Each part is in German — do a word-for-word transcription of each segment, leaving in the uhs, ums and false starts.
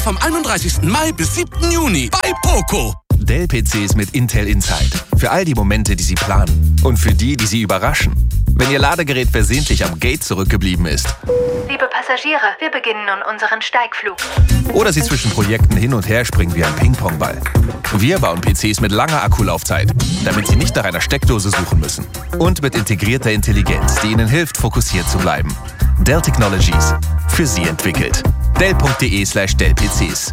vom einunddreißigsten Mai bis siebten Juni bei Poco. Dell-P Cs mit Intel Inside. Für all die Momente, die Sie planen. Und für die, die Sie überraschen. Wenn Ihr Ladegerät versehentlich am Gate zurückgeblieben ist. Liebe Passagiere, wir beginnen nun unseren Steigflug. Oder Sie zwischen Projekten hin und her springen wie ein Ping-Pong-Ball. Wir bauen P Cs mit langer Akkulaufzeit, damit Sie nicht nach einer Steckdose suchen müssen. Und mit integrierter Intelligenz, die Ihnen hilft, fokussiert zu bleiben. Dell Technologies. Für Sie entwickelt. Dell.de slash Dell-PCs.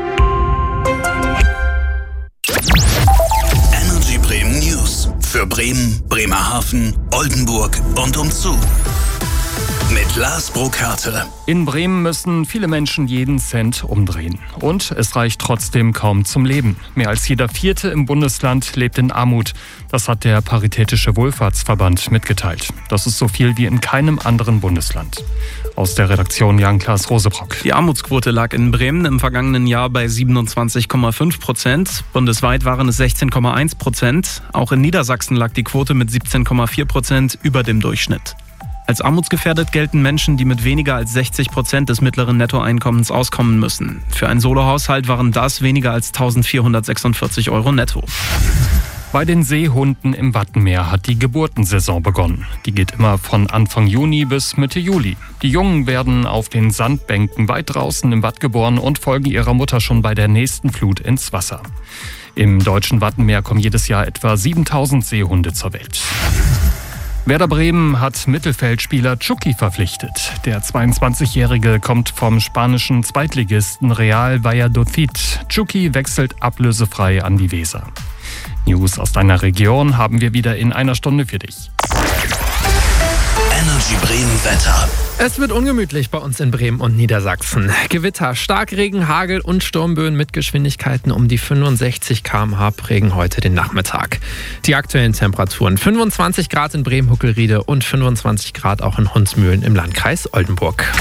Energy Bremen News. Für Bremen, Bremerhaven, Oldenburg und umzu. Mit Lars Burkhardt. In Bremen müssen viele Menschen jeden Cent umdrehen. Und es reicht trotzdem kaum zum Leben. Mehr als jeder Vierte im Bundesland lebt in Armut. Das hat der Paritätische Wohlfahrtsverband mitgeteilt. Das ist so viel wie in keinem anderen Bundesland. Aus der Redaktion Jan-Klaas Rosebrock. Die Armutsquote lag in Bremen im vergangenen Jahr bei siebenundzwanzig Komma fünf Prozent. Bundesweit waren es sechzehn Komma eins Prozent. Auch in Niedersachsen lag die Quote mit siebzehn Komma vier Prozent über dem Durchschnitt. Als armutsgefährdet gelten Menschen, die mit weniger als sechzig Prozent des mittleren Nettoeinkommens auskommen müssen. Für einen Solohaushalt waren das weniger als eintausendvierhundertsechsundvierzig Euro netto. Bei den Seehunden im Wattenmeer hat die Geburtensaison begonnen. Die geht immer von Anfang Juni bis Mitte Juli. Die Jungen werden auf den Sandbänken weit draußen im Watt geboren und folgen ihrer Mutter schon bei der nächsten Flut ins Wasser. Im deutschen Wattenmeer kommen jedes Jahr etwa siebentausend Seehunde zur Welt. Werder Bremen hat Mittelfeldspieler Chucky verpflichtet. Der zweiundzwanzigjährige kommt vom spanischen Zweitligisten Real Valladolid. Chucky wechselt ablösefrei an die Weser. News aus deiner Region haben wir wieder in einer Stunde für dich. Energy Bremen Wetter. Es wird ungemütlich bei uns in Bremen und Niedersachsen. Gewitter, Starkregen, Hagel und Sturmböen mit Geschwindigkeiten um die fünfundsechzig Kilometer pro Stunde prägen heute den Nachmittag. Die aktuellen Temperaturen: fünfundzwanzig Grad in Bremen-Huckelriede und fünfundzwanzig Grad auch in Hunsmühlen im Landkreis Oldenburg.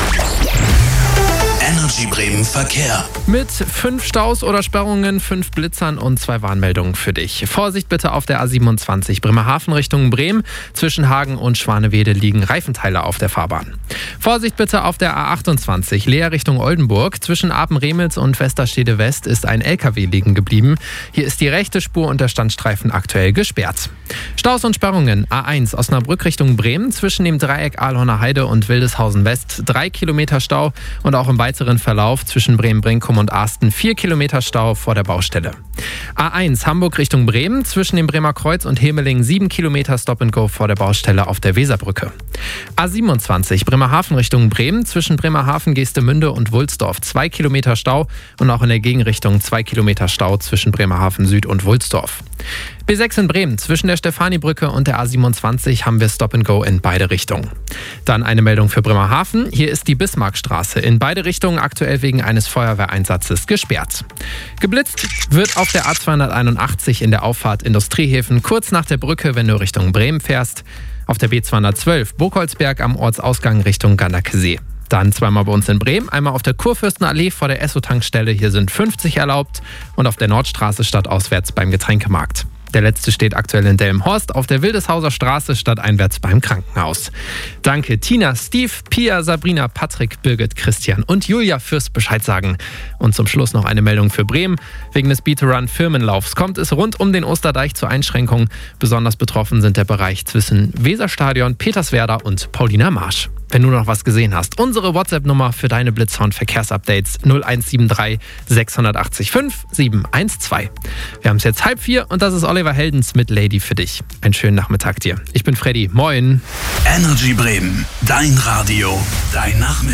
Energy Bremen Verkehr. Mit fünf Staus oder Sperrungen, fünf Blitzern und zwei Warnmeldungen für dich. Vorsicht bitte auf der A siebenundzwanzig Bremerhaven Richtung Bremen. Zwischen Hagen und Schwanewede liegen Reifenteile auf der Fahrbahn. Vorsicht bitte auf der A achtundzwanzig Leer Richtung Oldenburg. Zwischen Apen-Remels und Westerstede West ist ein L K W liegen geblieben. Hier ist die rechte Spur und der Standstreifen aktuell gesperrt. Staus und Sperrungen: A eins Osnabrück Richtung Bremen. Zwischen dem Dreieck Ahlhorner Heide und Wildeshausen West drei Kilometer Stau und auch im weiteren Verlauf zwischen Bremen-Brinkum und Asten vier Kilometer Stau vor der Baustelle. A eins Hamburg Richtung Bremen. Zwischen dem Bremer Kreuz und Hemeling sieben Kilometer Stop and Go vor der Baustelle auf der Weserbrücke. A siebenundzwanzig Bremerhaven Richtung Bremen. Zwischen Bremerhaven, Geestemünde und Wulsdorf zwei Kilometer Stau und auch in der Gegenrichtung zwei Kilometer Stau zwischen Bremerhaven Süd und Wulsdorf. B sechs in Bremen. Zwischen der Stefanibrücke und der A siebenundzwanzig haben wir Stop and Go in beide Richtungen. Dann eine Meldung für Bremerhaven. Hier ist die Bismarckstraße in beide Richtungen aktuell wegen eines Feuerwehreinsatzes gesperrt. Geblitzt wird auf der A zweihunderteinundachtzig in der Auffahrt Industriehäfen kurz nach der Brücke, wenn du Richtung Bremen fährst. Auf der B zweihundertzwölf Burgholzberg am Ortsausgang Richtung Gandakesee. Dann zweimal bei uns in Bremen, einmal auf der Kurfürstenallee vor der Esso-Tankstelle, hier sind fünfzig erlaubt, und auf der Nordstraße stadtauswärts beim Getränkemarkt. Der letzte steht aktuell in Delmenhorst auf der Wildeshauser Straße stadteinwärts beim Krankenhaus. Danke Tina, Steve, Pia, Sabrina, Patrick, Birgit, Christian und Julia fürs Bescheid sagen. Und zum Schluss noch eine Meldung für Bremen. Wegen des Beat-to-Run-Firmenlaufs kommt es rund um den Osterdeich zu Einschränkungen. Besonders betroffen sind der Bereich zwischen Weserstadion, Peterswerda und Pauliner Marsch. Wenn du noch was gesehen hast, unsere WhatsApp-Nummer für deine Blitzsound-Verkehrsupdates null eins sieben drei sechs acht fünf sieben eins zwei. Wir haben es jetzt halb vier und das ist Oliver Heldens mit Lady für dich. Einen schönen Nachmittag dir. Ich bin Freddy. Moin. Energy Bremen. Dein Radio. Dein Nachmittag.